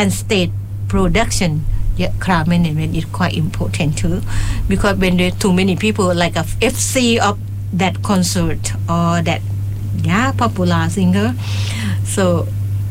and stage production. Yeah, crowd management is quite important too, because when there are too many people, like a FC of that concert or that popular singer, so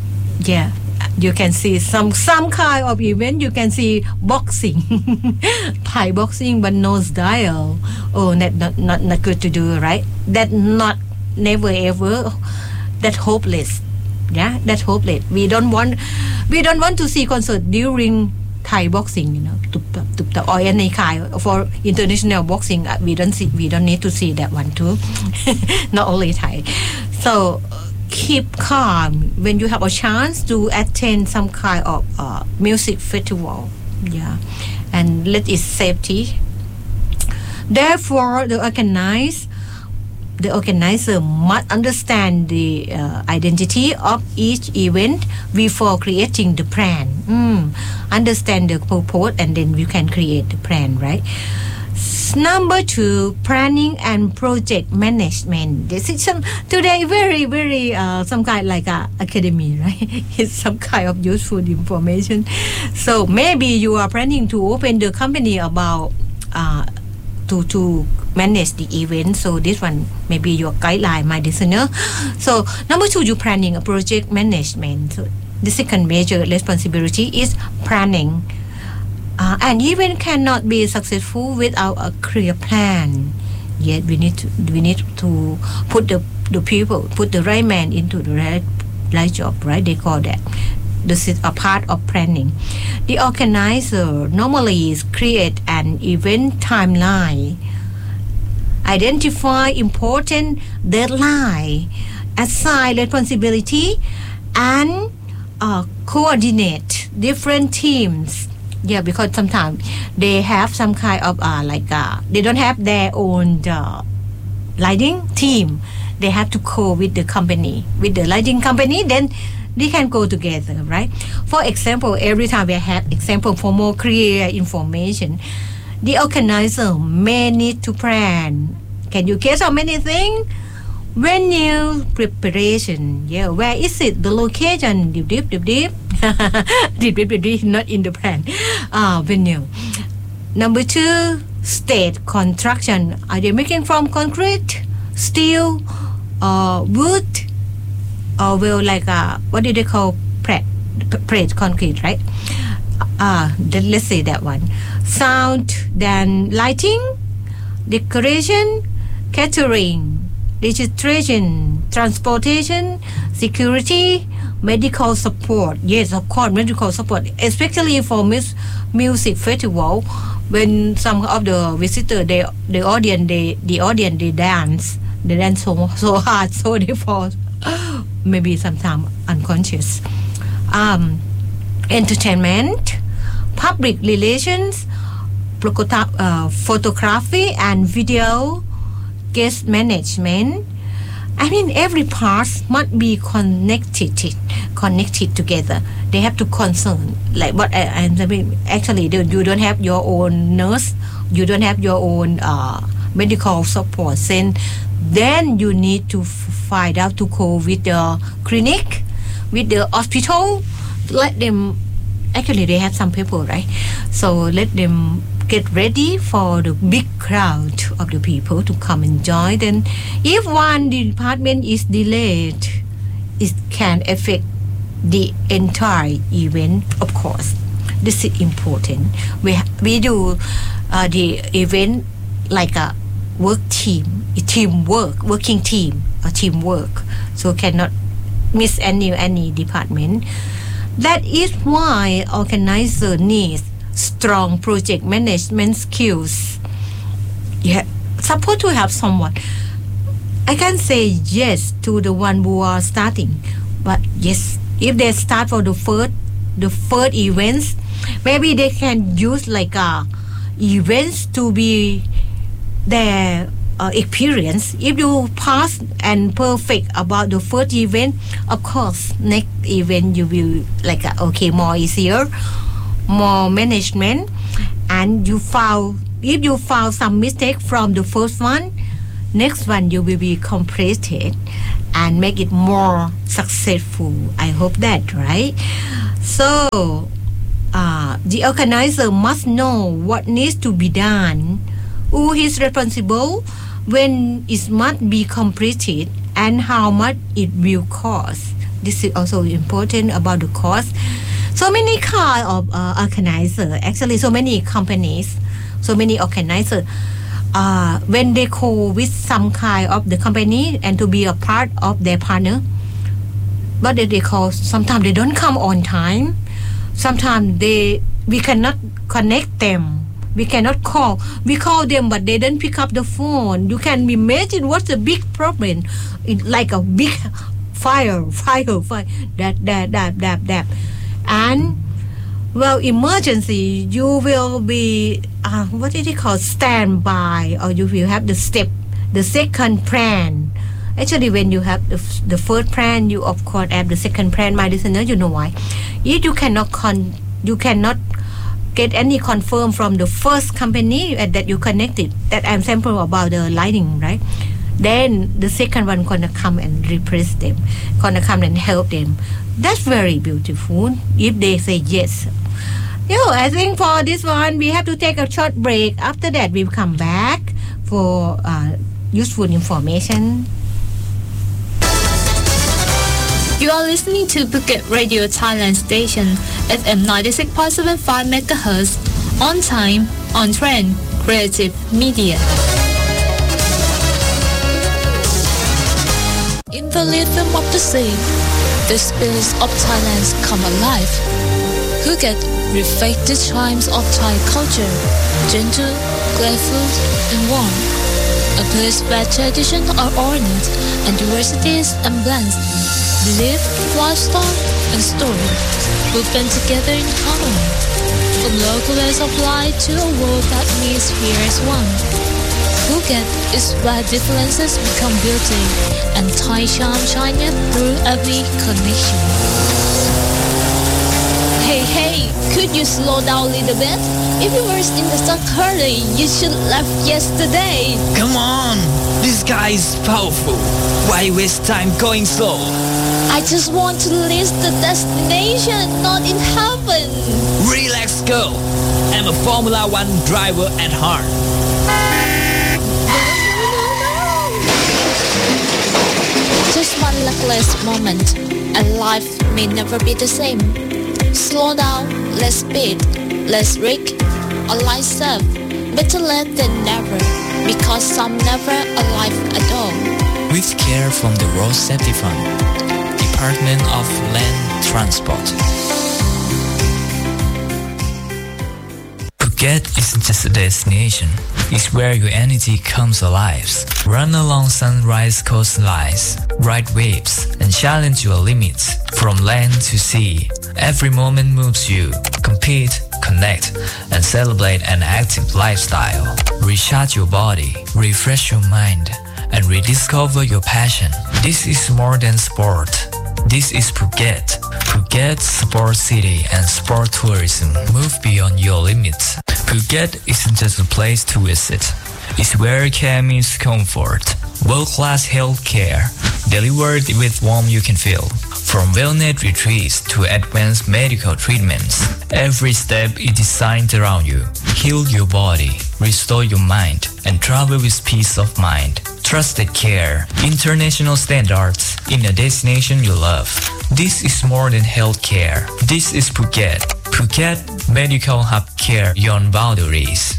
you can see some kind of event. You can see boxing, Thai boxing, but no style. Oh, not good to do, right? That not never ever. That hopeless. That's hopeless. We don't want to see concert during Thai boxing, or any kind for international boxing. We don't need to see that one too. Not only Thai. So keep calm when you have a chance to attend some kind of music festival. And let it safety. Therefore, the organizer must understand the identity of each event before creating the plan. Understand the purpose, and then you can create the plan, right? Number 2, planning and project management. This is today very, very some kind like academy, right? It's some kind of useful information. So maybe you are planning to open the company about to manage the event. So this one maybe your guideline, my listener. So number 2, you planning a project management. So the second major responsibility is planning. An event cannot be successful without a clear plan. Yet we need to put the people, put the right man into the right job, right? They call that. This is a part of planning. The organizer normally create an event timeline, identify important deadline, assign responsibility, and coordinate different teams. Because sometimes they have some kind of they don't have their own lighting team. They have to go with the company, with the lighting company. Then they can go together, right? For example, every time we have example for more clear information, the organizer may need to plan. Can you guess how many things? Venue preparation. Where is it? The location. Deep. Not in the plan. Venue. Number 2, stage construction. Are they making from concrete, steel, wood, or what do they call plate concrete, right? Then let's say that one. Sound, then lighting, decoration, catering, registration, transportation, security, medical support. Yes, of course, medical support, especially for music festival. When some of the visitors, the audience they dance so hard, so they fall maybe sometimes unconscious. Entertainment, public relations, photography and video, guest management. I mean, every part must be connected together. They have to concern, like what I mean. Actually, you don't have your own nurse, you don't have your own medical support. Then you need to find out to go with the clinic, with the hospital. Let them. Actually, they have some people, right? So let them get ready for the big crowd of the people to come and join. Then if one department is delayed, it can affect the entire event, of course. This is important. We do the event like a working teamwork, so cannot miss any department. That is why organizer needs strong project management skills. Supposed to have someone. I can say yes to the one who are starting, but yes, if they start for the first events, maybe they can use events to be their experience. If you pass and perfect about the first event, of course next event you will more easier, more management. And if you found some mistake from the first one, next one you will be completed and make it more successful. I hope that, right? So the organizer must know what needs to be done, who is responsible, when it must be completed, and how much it will cost. This is also important about the cost. So many kind of organizer, actually so many companies, so many organizers, when they go with some kind of the company and to be a part of their partner, but they call, sometimes they don't come on time, sometimes we cannot connect them, we cannot call, we call them but they don't pick up the phone. You can imagine what's the big problem. It's like a big fire that and well, emergency, you will be what is it called, standby, or you will have the second plan. Actually, when you have the first plan, you of course have the second plan. My listener, you know why? If you cannot get any confirm from the first company that you connected, that I'm sample about the lighting, right? Then the second one gonna come and replace them, gonna come and help them. That's very beautiful if they say yes. I think for this one we have to take a short break. After that we'll come back for useful information. You are listening to Phuket Radio Thailand Station FM 96.75 MHz, on time, on trend, creative media. In the rhythm of the sea, the spirits of Thailand come alive. Phuket reflects the chimes of Thai culture, gentle, playful, and warm. A place where traditions are honored and diversity is embraced. Belief, lifestyle, and story will blend together in harmony. From local ways of life to a world that meets here as one. Phuket is where differences become beauty and Thai charm shines through every connection. Hey, could you slow down a little bit? If you were in the stuck hurry, you should left yesterday. Come on, this guy is powerful. Why waste time going slow? I just want to reach the destination, not in heaven. Relax, girl. I'm a Formula One driver at heart. Just one luckless moment, and life may never be the same. Slow down, less speed, less risk, a life serve. Better late than never, because some never alive at all. With care from the Road Safety Fund, Department of Land Transport. Phuket isn't just a destination, it's where your energy comes alive. Run along sunrise coastlines, ride waves, and challenge your limits. From land to sea, every moment moves you. Compete, connect, and celebrate an active lifestyle. Recharge your body, refresh your mind, and rediscover your passion. This is more than sport. This is Phuket. Phuket Sport City and Sport Tourism. Move beyond your limits. Phuket isn't just a place to visit. It's where care meets comfort. World-class health care, delivered with warmth you can feel. From wellness retreats to advanced medical treatments, every step is designed around you. Heal your body, restore your mind, and travel with peace of mind. Trusted care, international standards in a destination you love. This is more than healthcare. This is Phuket. Phuket Medical Hub Care Beyond Boundaries.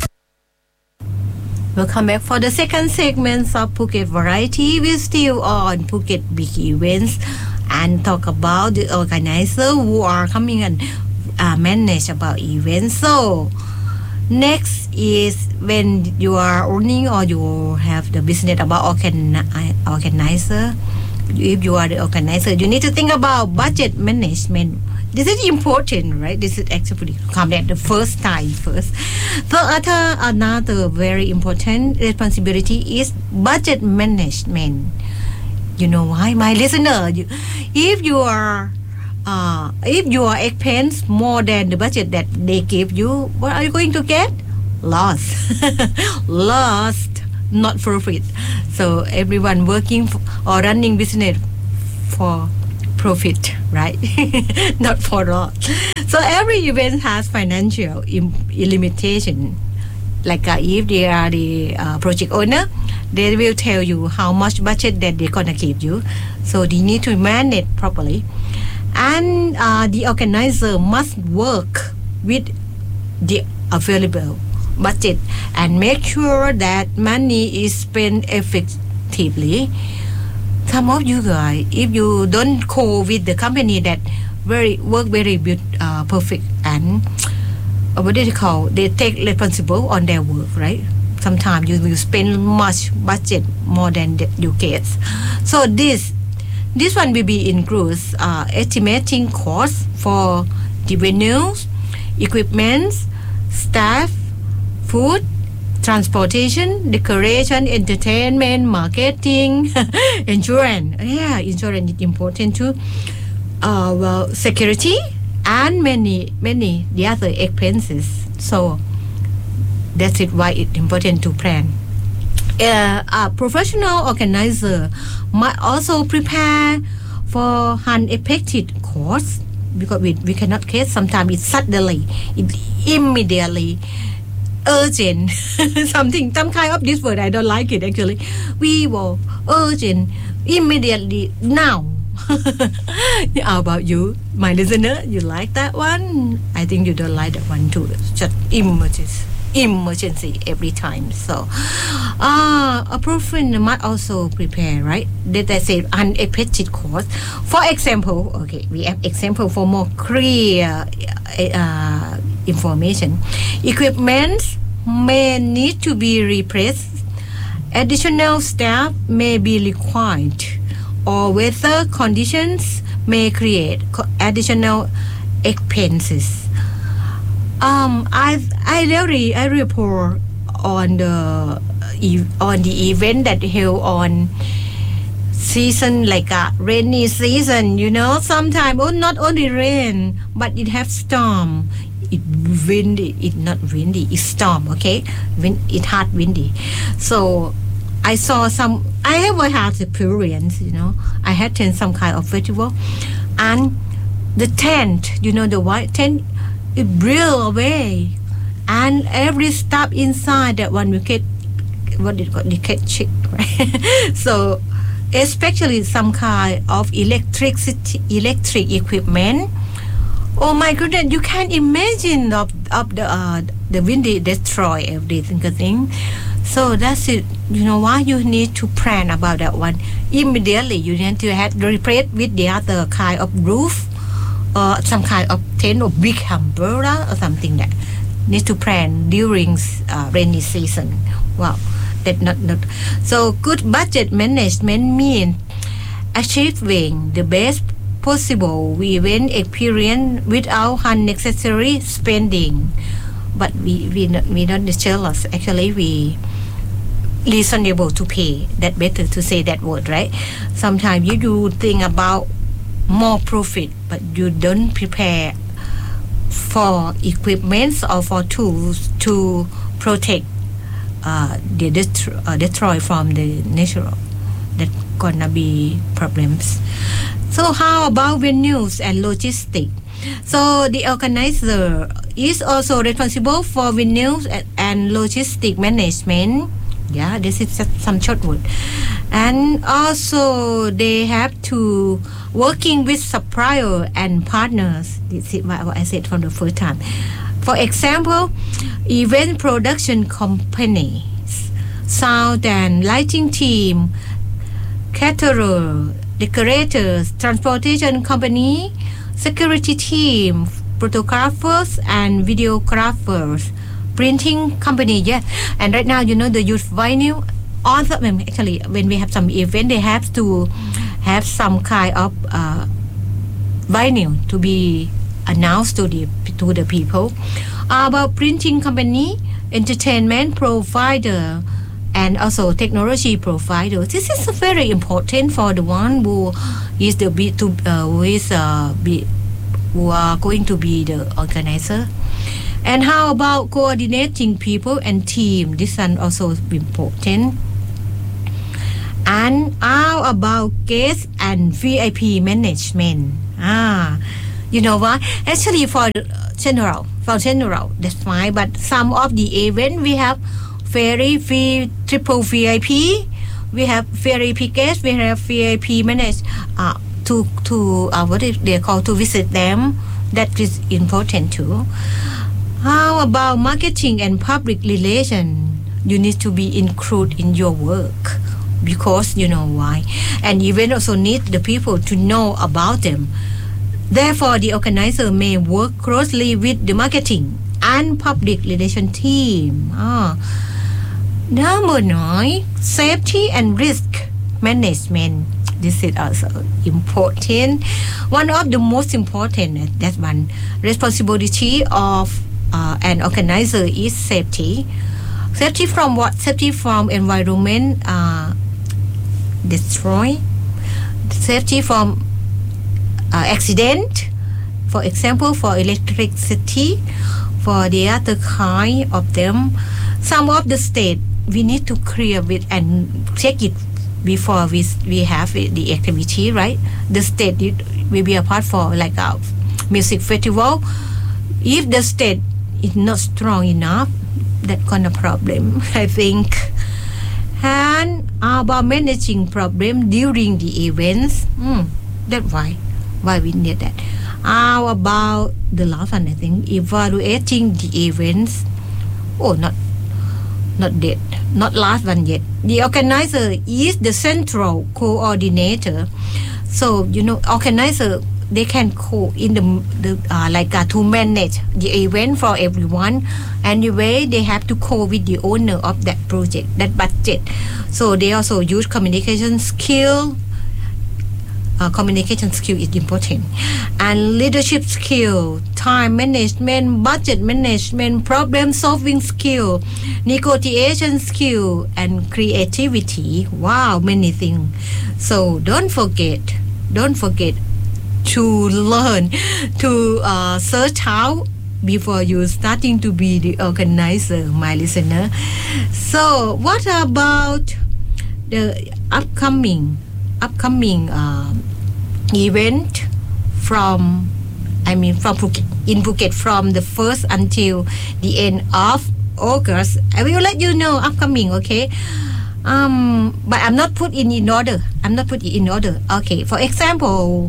Welcome back for the second segment of Phuket Variety. We're still on Phuket Big Events and talk about the organizer who are coming and manage about events. So next is when you are owning or you have the business about organizer. If you are the organizer, you need to think about budget management. This is important, right? This is actually come at the first time first. The another very important responsibility is budget management. You know why, my listener? If your expense more than the budget that they give you, what are you going to get? Lost. not profit. So everyone working or running business for profit, right? Not for loss. So every event has financial limitation. Like if they are the project owner, they will tell you how much budget that they're gonna give you. So they need to manage properly. And the organizer must work with the available budget and make sure that money is spent effectively. Some of you guys, if you don't go with the company that work very good, perfect, and what do they call? They take responsible on their work, right? Sometimes you will spend much budget more than you get. So this one will be includes estimating costs for the venues, equipment, staff, food, transportation, decoration, entertainment, marketing, insurance. Yeah, insurance is important too. Well, security and many the other expenses. So that's it. Why it's important to plan. A professional organizer might also prepare for unexpected costs because we cannot get. Sometimes it's suddenly, it immediately. Urgent some kind of this word I don't like it actually. We will urgent immediately now. How about you, my listener? You like that one? I think you don't like that one too. Just emergency every time. So a professional might also prepare, right? That I say unexpected cost. For example, okay, we have example for more clear information. Equipment may need to be replaced. Additional staff may be required, or weather conditions may create additional expenses. I report on the event that held on season, like a rainy season, sometimes not only rain, but it have storm. It windy, it not windy, it's storm, okay? It hard windy. So I saw I ever had experience, I had attended some kind of festival, and the tent, the white tent, it blew away, and every step inside that one will get what it got, chick, right? So especially some kind of electric equipment. Oh my goodness, you can't imagine of the windy destroy every single thing. So that's it. Why you need to plan about that one immediately. You need to have replace with the other kind of roof, or some kind of tent or big umbrella or something that need to plan during rainy season. Wow, that not. So good budget management means achieving the best possible event experience without unnecessary spending. But we not jealous. Actually, we reasonable to pay. That better to say that word, right? Sometimes you do think about more profit, but you don't prepare for equipments or for tools to protect the destroy from the natural. That gonna be problems. So how about venues and logistics? So the organizer is also responsible for venues and logistic management. Yeah, this is some short word. And also they have to working with supplier and partners. This is what I said from the first time. For example, event production companies, sound and lighting team, caterer, decorators, transportation company, security team, photographers and videographers, printing company. Yes, and right now the youth venue. Also, actually, when we have some event, they have to have some kind of venue to be announced to the people. About printing company, entertainment provider, and also technology provider. This is very important for the one who is who are going to be the organizer. And how about coordinating people and team? This one also important. And how about guest and VIP management? You know what? Actually, for general, that's fine. But some of the event we have triple VIP. We have VIP guest. We have VIP manage. To what is they call to visit them. That is important too. How about marketing and public relation? You need to be included in your work because you know why. And event also need the people to know about them. Therefore, the organizer may work closely with the marketing and public relation team. Number 9, safety and risk management. This is also important. One of the most important, that one, responsibility of an organizer is safety. Safety from what? Safety from environment destroy. Safety from accident. For example, for electricity, for the other kind of them. Some of the state we need to clear it and check it before we have the activity, right? The state will be apart for like a music festival. If the state is not strong enough, that kind of problem, I think. And about managing problem during the events, that's why we need that. How about the last one? I think evaluating the events. Not last one yet. The organizer is the central coordinator. So organizer they can in the to manage the event for everyone. Anyway, they have to with the owner of that project, that budget. So they also use communication skill. Communication skill is important, and leadership skill, time management, budget management, problem solving skill, negotiation skill, and creativity. Wow, many things. So don't forget to learn to search out before you starting to be the organizer, my listener. So what about the upcoming event from Phuket, in Phuket from the 1st until the end of August? I will let you know upcoming, okay? But I'm not put in order. Okay, for example,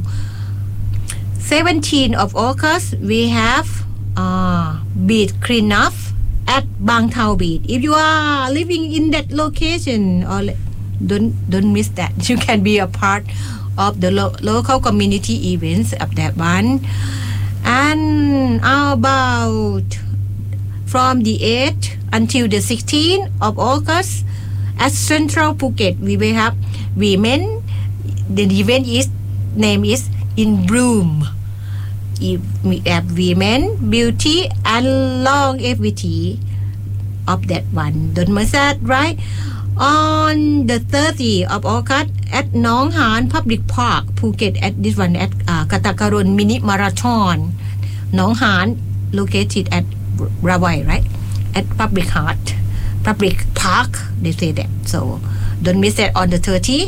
17th of August we have beach cleanup at Bang Tao Beach. If you are living in that location, or don't miss that. You can be a part of the local community events of that one. And how about from the 8th until the 16th of August at Central Phuket, we will have women. The event name is In Bloom. We have women, beauty, and longevity of that one. Don't miss that, right? On the 30th of August at Nong Han Public Park, Phuket, at this one at Katakaron Mini Marathon. Nong Han located at Rawai, right? At Public Park, they say that. So don't miss that on the 30th.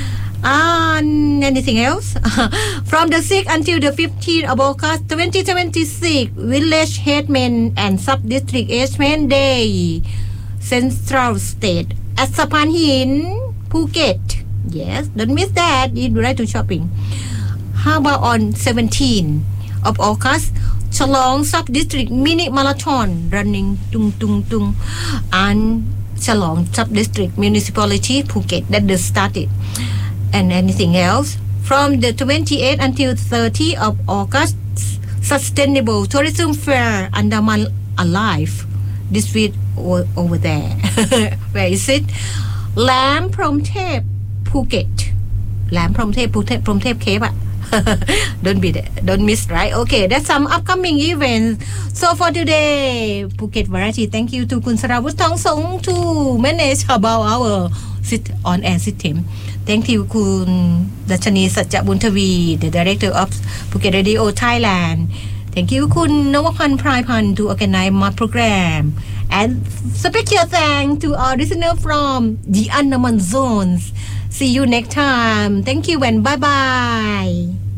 And anything else? From the 6th until the 15th of August 2026, Village Headman and Sub-District Headman Day, Central State at Sapan Hin, Phuket. Yes, don't miss that. You like to shopping. How about on 17th of August, Chalong Sub-District Mini Marathon running tung tung tung, and Chalong Sub-District Municipality Phuket that just started. And anything else? From the 28th until 30th of August, Sustainable Tourism Fair Andaman Alive. This week over there. Where is it? Lam Prom Thep, Phuket. Lam Prom Thep, Prom Thep Cape. Don't be there. Don't miss, right? Okay, that's some upcoming events. So for today, Phuket Variety, thank you to Kun Sarawut Thong Song to manage about our on-air system. Thank you, Kun Dachani Satya Buntavi, the director of Phuket Radio Thailand. Thank you คุณนวพันธ์พรายพันธ์ to organize my program and special thanks to our listener from the Andaman zones. See you next time. Thank you and bye bye.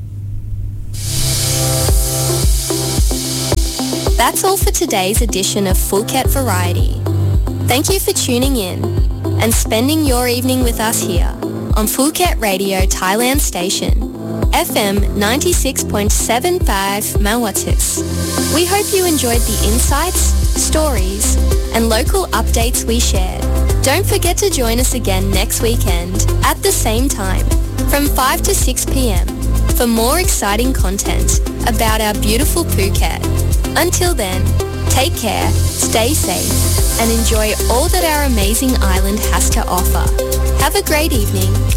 That's all for today's edition of Phuket Variety. Thank you for tuning in and spending your evening with us here on Phuket Radio Thailand Station, FM 96.75 Mawatis. We hope you enjoyed the insights, stories and local updates we shared. Don't forget to join us again next weekend at the same time from 5 to 6 p.m. for more exciting content about our beautiful Phuket. Until then, take care, stay safe, and enjoy all that our amazing island has to offer. Have a great evening.